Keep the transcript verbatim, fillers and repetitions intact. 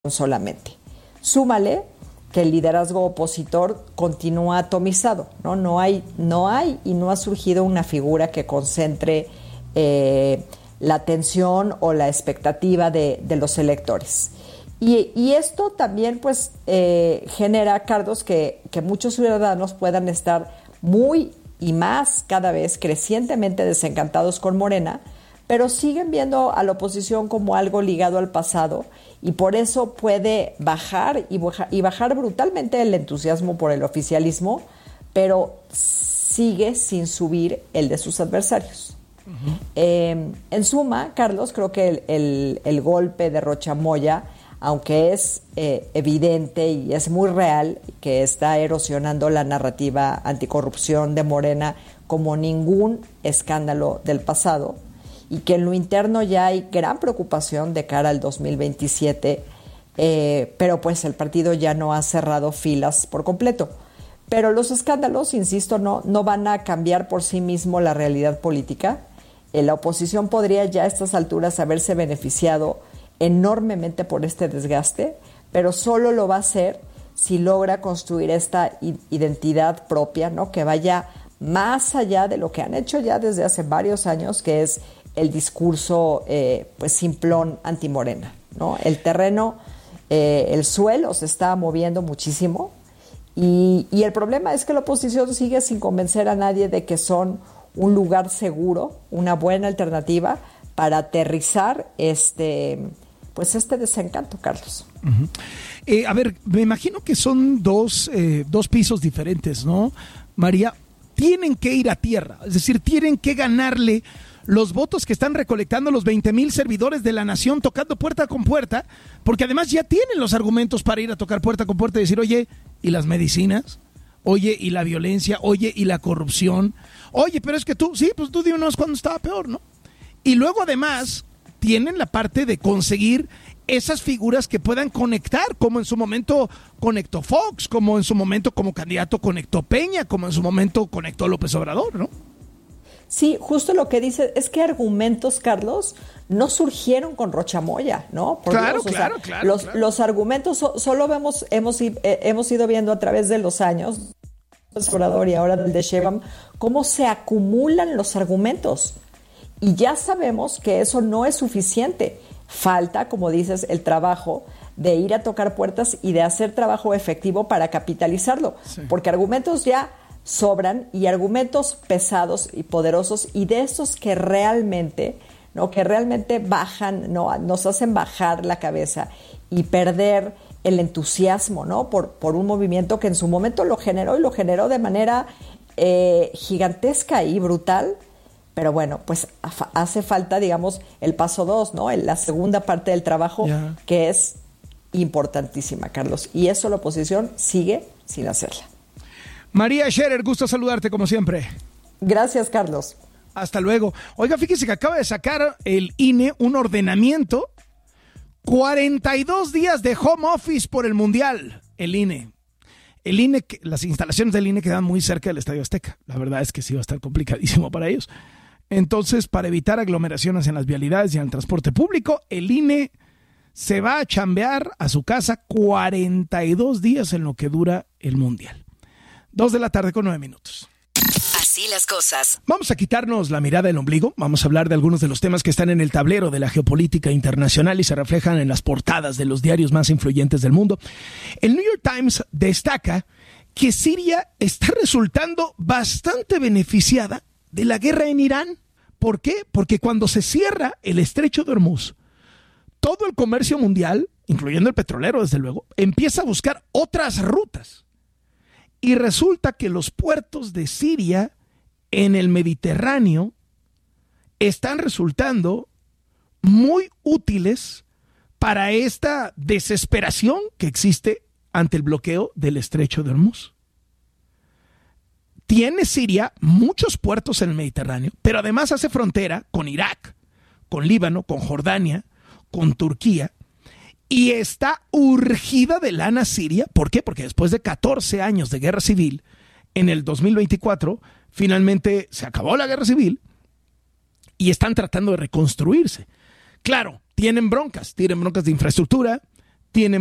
solamente. Súmale que el liderazgo opositor continúa atomizado, ¿no? No hay, no hay y no ha surgido una figura que concentre eh, la atención o la expectativa de, de los electores. Y, y esto también pues eh, genera, Carlos, que, que muchos ciudadanos puedan estar muy y más cada vez crecientemente desencantados con Morena, pero siguen viendo a la oposición como algo ligado al pasado y por eso puede bajar y, baja, y bajar brutalmente el entusiasmo por el oficialismo, pero sigue sin subir el de sus adversarios. Uh-huh. Eh, en suma, Carlos, creo que el, el, el golpe de Rocha Moya, aunque es eh, evidente y es muy real que está erosionando la narrativa anticorrupción de Morena como ningún escándalo del pasado, y que en lo interno ya hay gran preocupación de cara al dos mil veintisiete, eh, pero pues el partido ya no ha cerrado filas por completo. Pero los escándalos, insisto, no, no van a cambiar por sí mismo la realidad política. Eh, la oposición podría ya a estas alturas haberse beneficiado enormemente por este desgaste, pero solo lo va a hacer si logra construir esta identidad propia, ¿no? Que vaya más allá de lo que han hecho ya desde hace varios años, que es el discurso eh, pues simplón antimorena, ¿no? El terreno, eh, el suelo se está moviendo muchísimo y, y el problema es que la oposición sigue sin convencer a nadie de que son un lugar seguro, una buena alternativa para aterrizar este pues este desencanto, Carlos. Uh-huh. Eh, a ver, me imagino que son dos, eh, dos pisos diferentes, ¿no, María? Tienen que ir a tierra, es decir, tienen que ganarle los votos que están recolectando los veinte mil servidores de la nación tocando puerta con puerta, porque además ya tienen los argumentos para ir a tocar puerta con puerta y decir, oye, ¿y las medicinas? Oye, ¿y la violencia? Oye, ¿y la corrupción? Oye, pero es que tú, sí, pues tú dinos cuando estaba peor, ¿no? Y luego además tienen la parte de conseguir esas figuras que puedan conectar, como en su momento conectó Fox, como en su momento como candidato conectó Peña, como en su momento conectó López Obrador, ¿no? Sí, justo lo que dice es que argumentos, Carlos, no surgieron con Rocha Moya, ¿no? Por claro, Dios, claro, o sea, claro, los, claro. Los argumentos so, solo vemos, hemos, eh, hemos ido viendo a través de los años, Obrador y ahora del de Sheinbaum, cómo se acumulan los argumentos. Y ya sabemos que eso no es suficiente. Falta, como dices, el trabajo de ir a tocar puertas y de hacer trabajo efectivo para capitalizarlo. Sí. Porque argumentos ya sobran y argumentos pesados y poderosos y de esos que realmente, ¿no? que realmente bajan, ¿no? nos hacen bajar la cabeza y perder el entusiasmo, ¿no? por, por un movimiento que en su momento lo generó y lo generó de manera eh, gigantesca y brutal. Pero bueno, pues hace falta, digamos, el paso dos, ¿no? La segunda parte del trabajo, yeah. que es importantísima, Carlos. Y eso la oposición sigue sin hacerla. María Scherer, gusto saludarte como siempre. Gracias, Carlos. Hasta luego. Oiga, fíjese que acaba de sacar el I N E un ordenamiento. cuarenta y dos días de home office por el Mundial, el I N E. El I N E, las instalaciones del I N E quedan muy cerca del Estadio Azteca. La verdad es que sí va a estar complicadísimo para ellos. Entonces, para evitar aglomeraciones en las vialidades y en el transporte público, el I N E se va a chambear a su casa cuarenta y dos días en lo que dura el Mundial. Dos de la tarde con nueve minutos. Así las cosas. Vamos a quitarnos la mirada del ombligo. Vamos a hablar de algunos de los temas que están en el tablero de la geopolítica internacional y se reflejan en las portadas de los diarios más influyentes del mundo. El New York Times destaca que Siria está resultando bastante beneficiada de la guerra en Irán. ¿Por qué? Porque cuando se cierra el estrecho de Hormuz, todo el comercio mundial, incluyendo el petrolero desde luego, empieza a buscar otras rutas. Y resulta que los puertos de Siria en el Mediterráneo están resultando muy útiles para esta desesperación que existe ante el bloqueo del estrecho de Hormuz. Tiene Siria muchos puertos en el Mediterráneo, pero además hace frontera con Irak, con Líbano, con Jordania, con Turquía, y está urgida de lana Siria. ¿Por qué? Porque después de catorce años de guerra civil, en el dos mil veinticuatro, finalmente se acabó la guerra civil y están tratando de reconstruirse. Claro, tienen broncas, tienen broncas de infraestructura, tiene